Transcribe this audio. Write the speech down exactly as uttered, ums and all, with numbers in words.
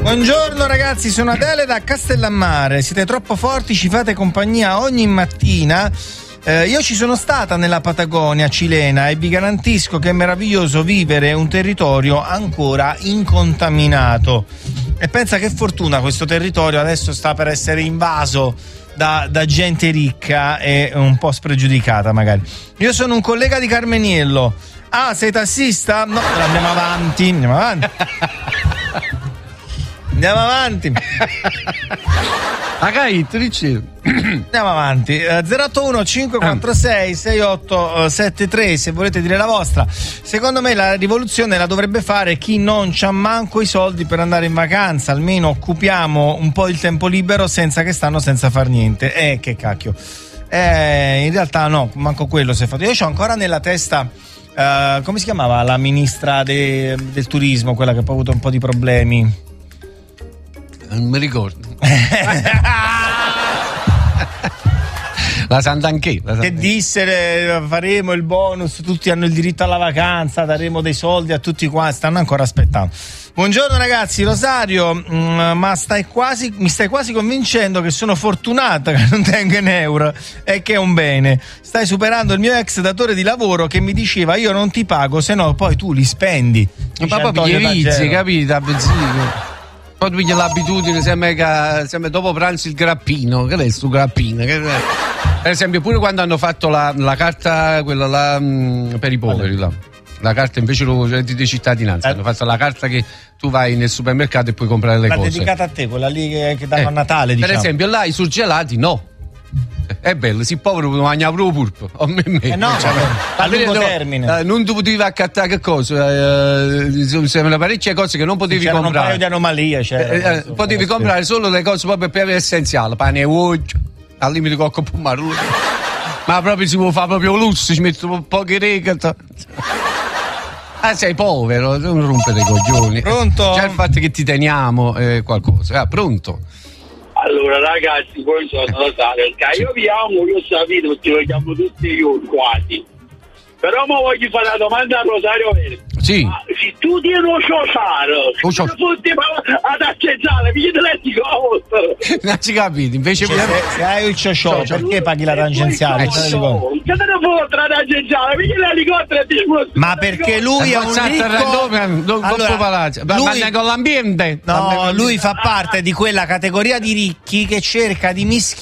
Buongiorno ragazzi, sono Adele da Castellammare. Siete troppo forti, ci fate compagnia ogni mattina. Eh, io ci sono stata nella Patagonia cilena e vi garantisco che è meraviglioso vivere un territorio ancora incontaminato. E pensa che fortuna, questo territorio adesso sta per essere invaso da, da gente ricca e un po' spregiudicata magari. Io sono un collega di Carmeniello. Ah, sei tassista? No, andiamo avanti, andiamo avanti. Andiamo avanti. Magari tu dici. Andiamo avanti. uh, zero otto uno cinque quattro sei sei otto sette tre se volete dire la vostra. Secondo me la rivoluzione la dovrebbe fare chi non c'ha manco i soldi per andare in vacanza. Almeno occupiamo un po' il tempo libero senza che stanno senza far niente. Eh, che cacchio. Eh, in realtà no, manco quello si è fatto. Io c'ho ancora nella testa uh, come si chiamava la ministra de, del turismo, quella che poi ha avuto un po' di problemi. Non mi ricordo. La Sant'Anché, la che disse faremo il bonus, tutti hanno il diritto alla vacanza, daremo dei soldi a tutti qua, stanno ancora aspettando. Buongiorno ragazzi, Rosario, mh, ma stai quasi, mi stai quasi convincendo che sono fortunata che non tengo in euro e che è un bene. Stai superando il mio ex datore di lavoro che mi diceva io non ti pago se no poi tu li spendi. Ma proprio gli vizi, capito? Benzina. Poi tu pigli l'abitudine, sembra, sembra dopo pranzo il grappino. Che è sto grappino? Che, per esempio, pure quando hanno fatto la, la carta, quella là mh, per i poveri, là. La carta invece lo, di cittadinanza, eh. Hanno fatto la carta che tu vai nel supermercato e puoi comprare le la cose. Ma dedicata a te, quella lì che, che danno eh, a Natale, diciamo. Per esempio, là i surgelati no. È bello, si povero non mangia proprio purpo. A me, me. Eh no, cioè, a lungo no, termine. Eh, non tu potevi accattare che cosa? Eh, sono parecchie cose che non potevi c'erano comprare. Un paio di anomalie, cioè, eh, eh, potevi comprare solo le cose proprio per essenziali, pane e uovo, al limite cocco pomarolo. Ma proprio si può fare proprio lusso, ci mettono poche regate. Ah, sei povero, non rompere i coglioni. Pronto? Già il fatto che ti teniamo è eh, qualcosa. Ah, pronto? Allora ragazzi, poi sono Rosario, io vi amo, io sapete perché lo chiamo tutti io quasi. Però mo voglio fare una domanda a Rosario Verde. Sì. Ma se tu ti lo sociale, oh, se tu fotti ad accettare, mi chiedi di cosa? Non ci capite, invece cioè, se, se hai il ciociò, perché paghi la tangenziale? Che te ne fotte la tangenziale, mi chiedi l'elicottero e ti sposti. Ma perché lui è un ricco... Allora, lui... con l'ambiente. No, lui fa parte di quella categoria di ricchi che cerca di mischiare